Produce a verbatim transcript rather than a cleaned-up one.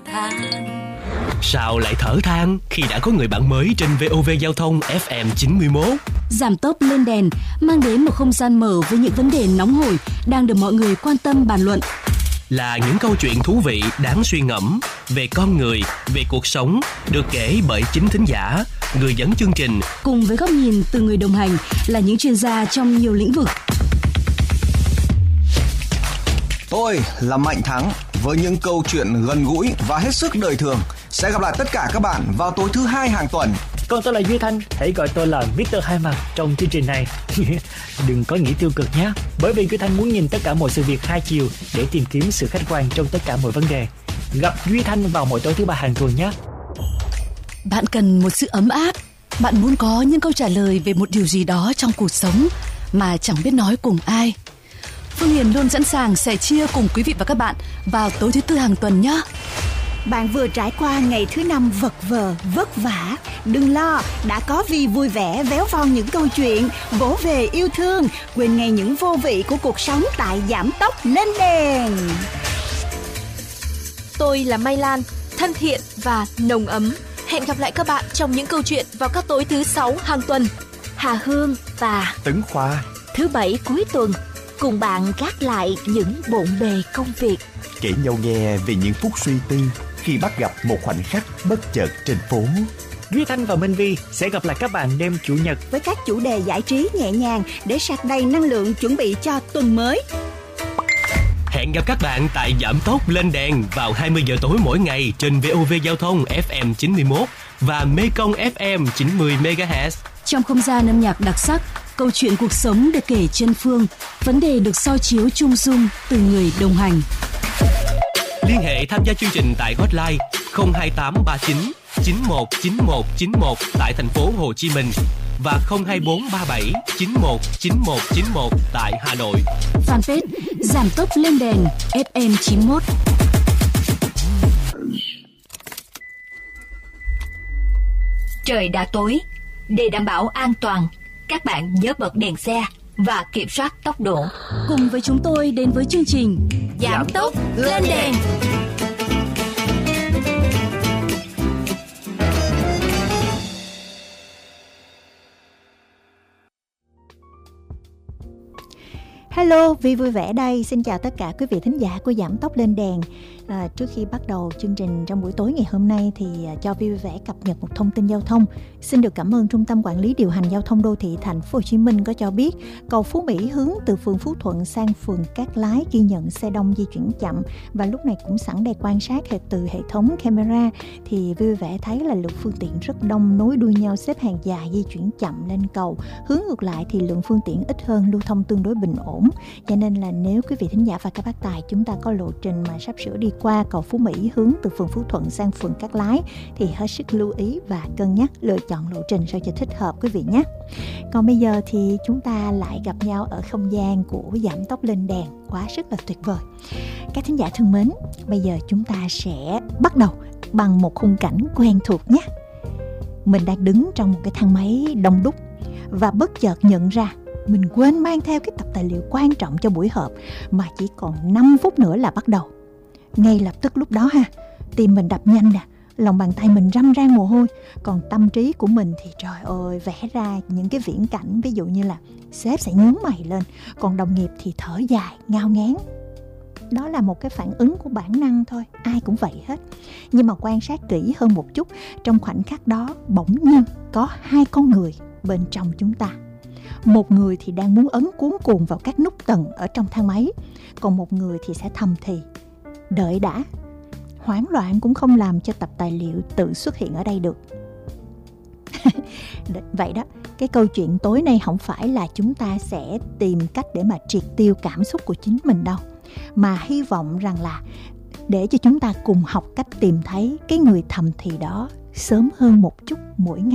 than. Sao lại thở than khi đã có người bạn mới trên vê o vê Giao thông ép em chín mươi mốt? Giảm tốc lên đèn mang đến một không gian mở với những vấn đề nóng hổi đang được mọi người quan tâm bàn luận. Là những câu chuyện thú vị đáng suy ngẫm về con người, về cuộc sống, được kể bởi chính thính giả, người dẫn chương trình, cùng với góc nhìn từ người đồng hành là những chuyên gia trong nhiều lĩnh vực. Tôi là Mạnh Thắng với những câu chuyện gần gũi và hết sức đời thường. Sẽ gặp lại tất cả các bạn vào tối thứ hai hàng tuần. Còn tôi là Duy Thanh, hãy gọi tôi là mít tơ Hai Mặt trong chương trình này. Đừng có nghĩ tiêu cực nhé, bởi vì Duy Thanh muốn nhìn tất cả mọi sự việc hai chiều để tìm kiếm sự khách quan trong tất cả mọi vấn đề. Gặp Duy Thanh vào mỗi tối thứ ba hàng tuần nhé. Bạn cần một sự ấm áp, bạn muốn có những câu trả lời về một điều gì đó trong cuộc sống mà chẳng biết nói cùng ai. Phương Hiền luôn sẵn sàng sẻ chia cùng quý vị và các bạn vào tối thứ tư hàng tuần nhé. Bạn vừa trải qua ngày thứ năm vật vờ, vất vả. Đừng lo, đã có Vi vui vẻ véo von những câu chuyện, vỗ về yêu thương, quên ngay những vô vị của cuộc sống tại Giảm Tốc Lên Đèn. Tôi là Mai Lan, thân thiện và nồng ấm. Hẹn gặp lại các bạn trong những câu chuyện vào các tối thứ sáu hàng tuần. Hà Hương và Tấn Khoa, thứ bảy cuối tuần, cùng bạn gác lại những bộn bề công việc, kể nhau nghe về những phút suy tư khi bắt gặp một khoảnh khắc bất chợt trên phố. Duy Thanh và Minh Vi sẽ gặp lại các bạn đêm Chủ nhật với các chủ đề giải trí nhẹ nhàng để sạc đầy năng lượng chuẩn bị cho tuần mới. Hẹn gặp các bạn tại Giảm Tốc Lên Đèn vào hai mươi giờ tối mỗi ngày trên vê o vê Giao thông ép em chín mươi mốt và Mekong ép em chín mươi mê ga héc. Trong không gian âm nhạc đặc sắc, câu chuyện cuộc sống được kể chân phương, vấn đề được soi chiếu chung dung từ người đồng hành. Liên hệ tham gia chương trình tại hotline không hai tám ba chín chín một chín một chín một tại thành phố Hồ Chí Minh và không hai bốn ba bảy chín một chín một chín một tại Hà Nội. Fanpage Giảm Tốc Lên Đèn ép em chín mốt. Trời đã tối, để đảm bảo an toàn, các bạn nhớ bật đèn xe và kiểm soát tốc độ. Cùng với chúng tôi đến với chương trình Giảm Tốc Lên Đèn. Hello, Vi vui vẻ đây. Xin chào tất cả quý vị thính giả của Giảm Tốc Lên Đèn. À, trước khi bắt đầu chương trình trong buổi tối ngày hôm nay thì à, cho Vi vui vẻ cập nhật một thông tin giao thông. Xin được cảm ơn Trung tâm Quản lý Điều hành Giao thông Đô thị Thành phố Hồ Chí Minh có cho biết cầu Phú Mỹ hướng từ phường Phú Thuận sang phường Cát Lái ghi nhận xe đông di chuyển chậm, và lúc này cũng sẵn đây quan sát từ hệ thống camera thì Vi vui vẻ thấy là lượng phương tiện rất đông nối đuôi nhau xếp hàng dài di chuyển chậm lên cầu. Hướng ngược lại thì lượng phương tiện ít hơn, lưu thông tương đối bình ổn. Cho nên là nếu quý vị thính giả và các bác tài chúng ta có lộ trình mà sắp sửa đi qua cầu Phú Mỹ hướng từ phường Phú Thuận sang phường Cát Lái thì hết sức lưu ý và cân nhắc lựa chọn lộ trình sao cho thích hợp quý vị nhé. Còn bây giờ thì chúng ta lại gặp nhau ở không gian của Giảm Tốc Lên Đèn, quá sức là tuyệt vời. Các thính giả thân mến, bây giờ chúng ta sẽ bắt đầu bằng một khung cảnh quen thuộc nhé. Mình đang đứng trong một cái thang máy đông đúc và bất chợt nhận ra mình quên mang theo cái tập tài liệu quan trọng cho buổi họp mà chỉ còn năm phút nữa là bắt đầu. Ngay lập tức lúc đó ha, tim mình đập nhanh nè, lòng bàn tay mình răm ran mồ hôi, còn tâm trí của mình thì trời ơi vẽ ra những cái viễn cảnh, ví dụ như là sếp sẽ nhướng mày lên, còn đồng nghiệp thì thở dài, ngao ngán. Đó là một cái phản ứng của bản năng thôi, ai cũng vậy hết. Nhưng mà quan sát kỹ hơn một chút, trong khoảnh khắc đó bỗng nhiên có hai con người bên trong chúng ta. Một người thì đang muốn ấn cuống cuồng vào các nút tầng ở trong thang máy, còn một người thì sẽ thầm thì đợi đã. Hoảng loạn cũng không làm cho tập tài liệu tự xuất hiện ở đây được. Vậy đó, cái câu chuyện tối nay không phải là chúng ta sẽ tìm cách để mà triệt tiêu cảm xúc của chính mình đâu, mà hy vọng rằng là để cho chúng ta cùng học cách tìm thấy cái người thầm thì đó sớm hơn một chút mỗi ngày.